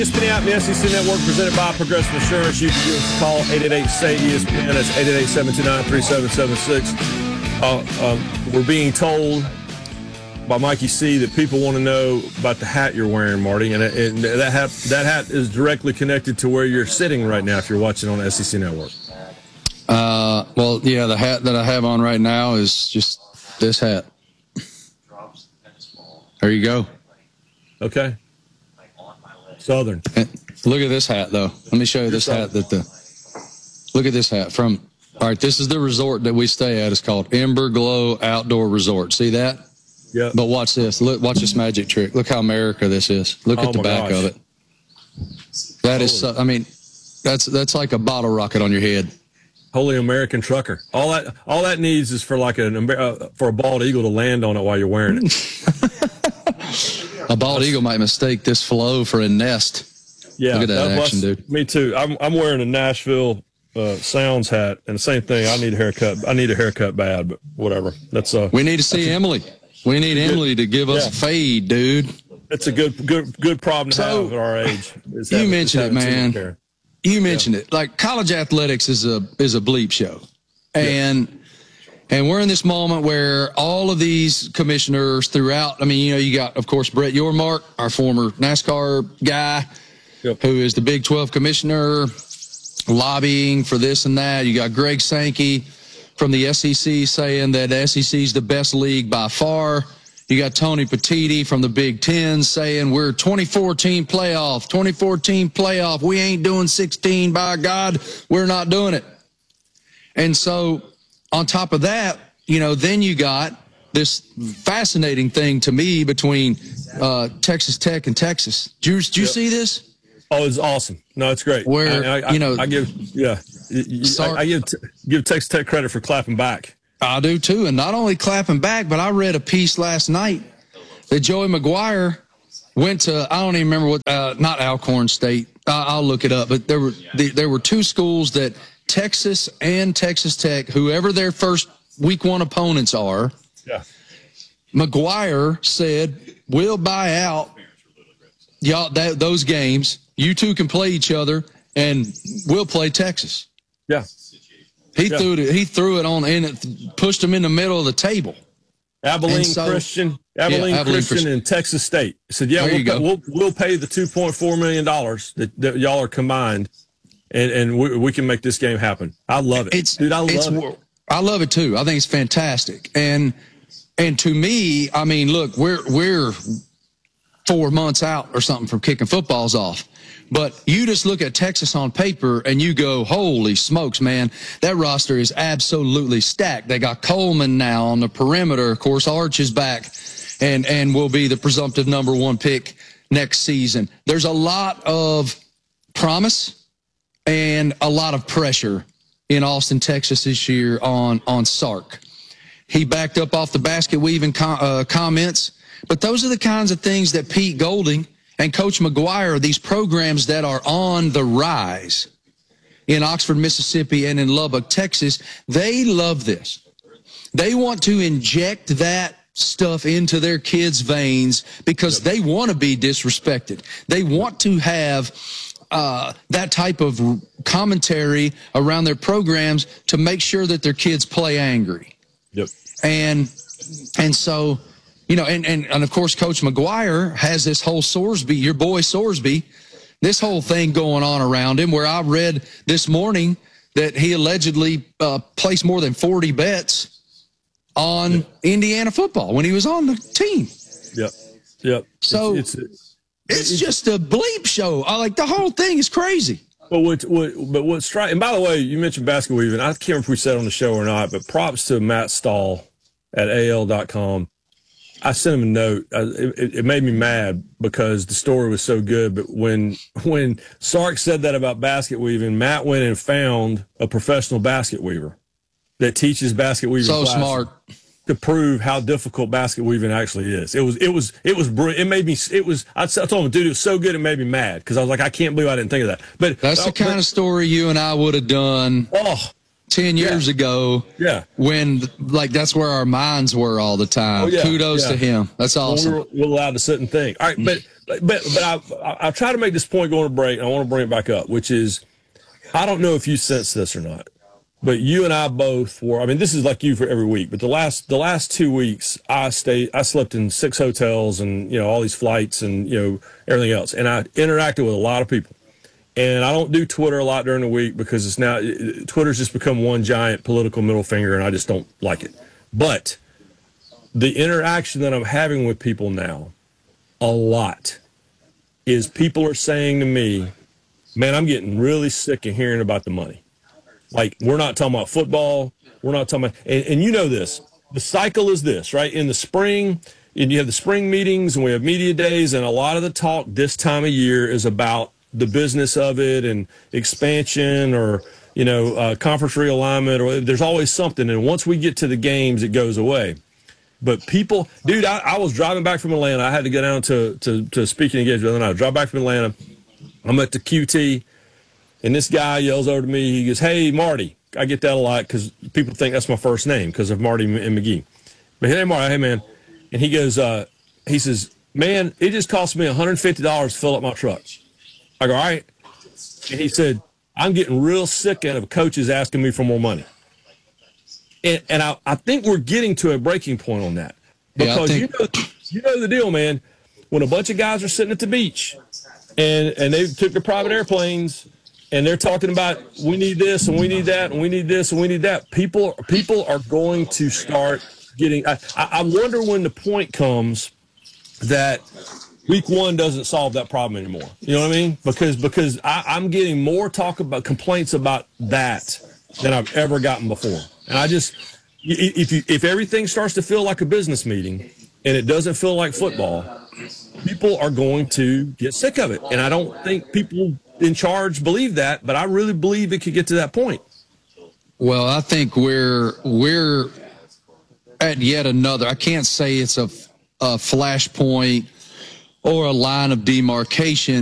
ESPN out in the SEC Network presented by Progressive Insurance. You can give us a call, 888-SAY-ESPN. That's 888-729-3776. We're being told by Mikey C that people want to know about the hat you're wearing, Marty, and that hat is directly connected to where you're sitting right now if you're watching on the SEC Network. Well, yeah, the hat that I have on right now is just this hat. There you go. Okay. Southern. Look at this hat, though. Let me show you this hat. Look at this hat. All right, this is the resort that we stay at. It's called Ember Glow Outdoor Resort. See that? Yeah. But watch this. Watch this magic trick. Look how America this is. Look at the back of it. That is, I mean, that's like a bottle rocket on your head. Holy American trucker. All that needs is for like for a bald eagle to land on it while you're wearing it. A bald eagle might mistake this flow for a nest. Yeah, look at that action, dude. Me too. I'm wearing a Nashville Sounds hat, and the same thing. I need a haircut. I need a haircut bad, but whatever. That's We need to see Emily. We need Emily to give us a fade, dude. It's a good problem to have at our age. You mentioned it, man. You mentioned it. Like, college athletics is a bleep show, and we're in this moment where all of these commissioners throughout. I mean, you got, of course, Brett Yormark, our former NASCAR guy, who is the Big 12 commissioner, lobbying for this and that. You got Greg Sankey from the SEC saying that the SEC is the best league by far. You got Tony Petitti from the Big Ten saying we're 24-team playoff. We ain't doing 16, by God. We're not doing it. And so on top of that, then you got this fascinating thing to me between Texas Tech and Texas. Did you see this? Oh, it's awesome. No, it's great. Where, I give Texas Tech credit for clapping back. I do too, and not only clapping back, but I read a piece last night that Joey McGuire went to, I don't even remember what, not Alcorn State. I'll look it up, but there were two schools that Texas and Texas Tech, whoever their first week one opponents are, McGuire said, we'll buy out y'all those games. You two can play each other, and we'll play Texas. Yeah. He threw it on and it pushed him in the middle of the table. Abilene Christian and Texas State said, we'll pay the $2.4 million that y'all are combined, and we can make this game happen. I love it. I love it. I love it too. I think it's fantastic. And to me, I mean, look, we're 4 months out or something from kicking footballs off. But you just look at Texas on paper and you go, holy smokes, man, that roster is absolutely stacked. They got Coleman now on the perimeter. Of course, Arch is back and will be the presumptive #1 pick next season. There's a lot of promise and a lot of pressure in Austin, Texas this year on Sark. He backed up off the basket weaving comments, but those are the kinds of things that Pete Golding and Coach McGuire, these programs that are on the rise in Oxford, Mississippi, and in Lubbock, Texas, they love this. They want to inject that stuff into their kids' veins because they want to be disrespected. They want to have that type of commentary around their programs to make sure that their kids play angry. Yep. And so, and of course, Coach McGuire has this whole Sorsby, your boy Sorsby, this whole thing going on around him, where I read this morning that he allegedly placed more than 40 bets on Indiana football when he was on the team. Yep. So it's just a bleep show. Like, the whole thing is crazy. But what's striking, and by the way, you mentioned basket weaving. I can't remember if we said on the show or not, but props to Matt Stahl at AL.com. I sent him a note. It made me mad because the story was so good. But when Sark said that about basket weaving, Matt went and found a professional basket weaver that teaches basket weaving. So smart. To prove how difficult basket weaving actually is. It was brilliant. It made me, I told him, dude, it was so good it made me mad because I was like, I can't believe I didn't think of that. But that's the kind of story you and I would have done 10 years ago. Yeah. When, like, that's where our minds were all the time. Kudos to him. That's awesome. We're allowed to sit and think. All right, but but I'll try to make this point going to break, and I want to bring it back up, which is, I don't know if you sense this or not, but you and I both were. I mean, this is like you for every week, but the last 2 weeks, I slept in 6 hotels, and all these flights, and everything else, and I interacted with a lot of people. And I don't do Twitter a lot during the week because Twitter's just become one giant political middle finger, and I just don't like it. But the interaction that I'm having with people now, a lot, is people are saying to me, man, I'm getting really sick of hearing about the money. Like, we're not talking about football. We're not talking about, and you know this, the cycle is this, right? In the spring, and you have the spring meetings, and we have media days, and a lot of the talk this time of year is about the business of it and expansion, or conference realignment, or there's always something. And once we get to the games, it goes away. But people, dude, I was driving back from Atlanta. I had to go down to speaking engagement the other night. I drive back from Atlanta. I'm at the QT, and this guy yells over to me. He goes, "Hey, Marty." I get that a lot because people think that's my first name because of Marty and McGee. But hey, Marty, hey, man. And he goes, he says, "Man, it just cost me $150 to fill up my truck." I go, "All right." And he said, "I'm getting real sick of coaches asking me for more money." And I think we're getting to a breaking point on that. Because you know the deal, man. When a bunch of guys are sitting at the beach and they took their private airplanes and they're talking about, we need this and we need that and we need this and we need that, people are going to start getting – I wonder when the point comes that – Week 1 doesn't solve that problem anymore. You know what I mean? Because I'm getting more complaints about that than I've ever gotten before. And I just, if everything starts to feel like a business meeting and it doesn't feel like football, people are going to get sick of it. And I don't think people in charge believe that, but I really believe it could get to that point. Well, I think we're at yet another. I can't say it's a flashpoint or a line of demarcation